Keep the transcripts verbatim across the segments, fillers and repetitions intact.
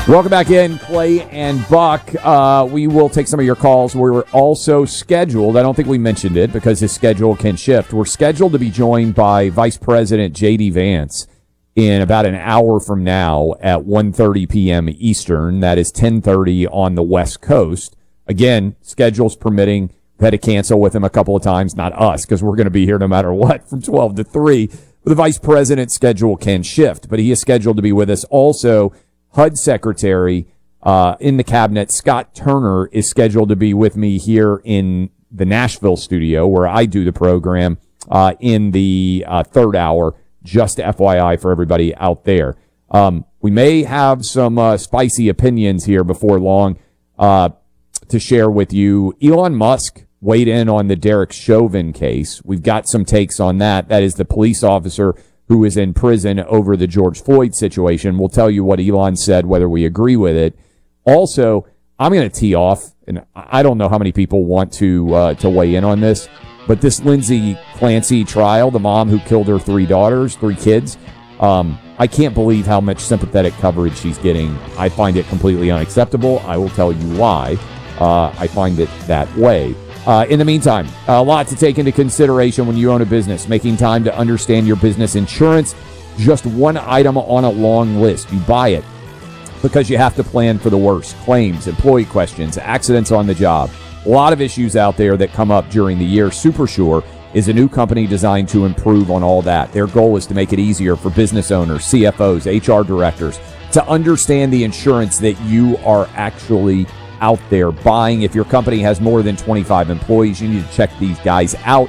Welcome back in, Clay and Buck. Uh, we will take some of your calls. We're also scheduled, I don't think we mentioned it because his schedule can shift. We're scheduled to be joined by Vice President J D. Vance in about an hour from now at one thirty p.m. Eastern. That is ten thirty on the West Coast. Again, schedules permitting. We've had to cancel with him a couple of times, not us, because we're going to be here no matter what from twelve to three. But the Vice President's schedule can shift, but he is scheduled to be with us. Also, H U D Secretary uh, in the cabinet, Scott Turner, is scheduled to be with me here in the Nashville studio where I do the program uh, in the uh, third hour, just F Y I for everybody out there. Um, we may have some uh, spicy opinions here before long uh, to share with you. Elon Musk weighed in on the Derek Chauvin case. We've got some takes on that. That is the police officer who is in prison over the George Floyd situation. We'll tell you what Elon said, whether we agree with it. Also, I'm going to tee off, and I don't know how many people want to uh, to weigh in on this, but this Lindsay Clancy trial, the mom who killed her three daughters, three kids, um, I can't believe how much sympathetic coverage she's getting. I find it completely unacceptable. I will tell you why uh, I find it that way. Uh, in the meantime, a lot to take into consideration when you own a business. Making time to understand your business insurance, just one item on a long list. You buy it because you have to plan for the worst. Claims, employee questions, accidents on the job. A lot of issues out there that come up during the year. SuperSure is a new company designed to improve on all that. Their goal is to make it easier for business owners, C F Os, H R directors to understand the insurance that you are actually out there buying. If your company has more than twenty-five employees, you need to check these guys out.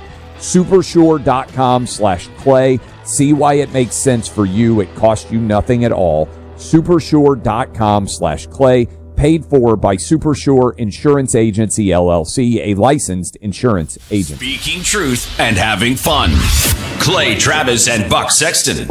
Supersure.com slash Clay. See why it makes sense for you. It costs you nothing at all. Supersure.com slash Clay. Paid for by Supersure Insurance Agency, L L C, a licensed insurance agent. Speaking truth and having fun. Clay Travis and Buck Sexton.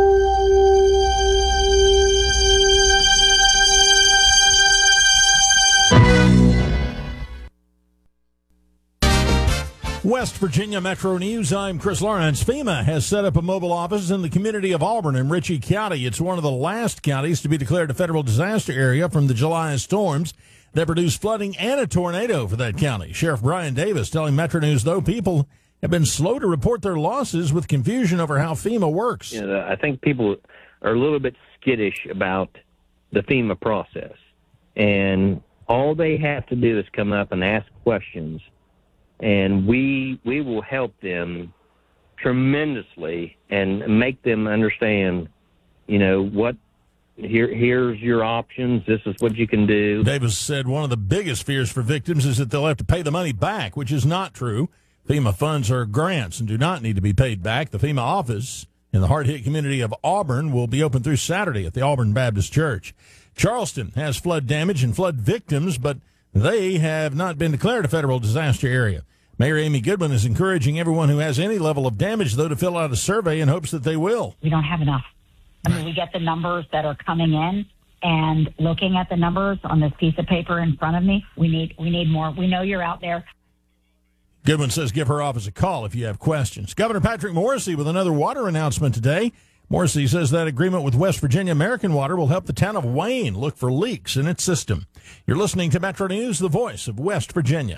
West Virginia Metro News, I'm Chris Lawrence. FEMA has set up a mobile office in the community of Auburn in Ritchie County. It's one of the last counties to be declared a federal disaster area from the July storms that produced flooding and a tornado for that county. Sheriff Brian Davis telling Metro News, though, people have been slow to report their losses with confusion over how FEMA works. You know, I think people are a little bit skittish about the FEMA process. And all they have to do is come up and ask questions. And we we will help them tremendously and make them understand, you know, what here here's your options. This is what you can do. Davis said one of the biggest fears for victims is that they'll have to pay the money back, which is not true. FEMA funds are grants and do not need to be paid back. The FEMA office in the hard-hit community of Auburn will be open through Saturday at the Auburn Baptist Church. Charleston has flood damage and flood victims, but they have not been declared a federal disaster area. Mayor Amy Goodwin is encouraging everyone who has any level of damage, though, to fill out a survey in hopes that they will. We don't have enough. I mean, we get the numbers that are coming in, and looking at the numbers on this piece of paper in front of me, we need we need more. We know you're out there. Goodwin says give her office a call if you have questions. Governor Patrick Morrisey with another water announcement today. Morrisey says that agreement with West Virginia American Water will help the town of Wayne look for leaks in its system. You're listening to Metro News, the voice of West Virginia.